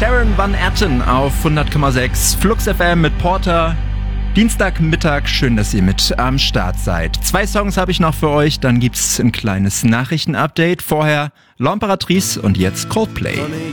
Sharon Van Etten auf 100,6 Flux FM mit Porter. Dienstagmittag, schön, dass ihr mit am Start seid. 2 Songs habe ich noch für euch, dann gibt's ein kleines Nachrichtenupdate. Vorher L'Impératrice und jetzt Coldplay. Honey,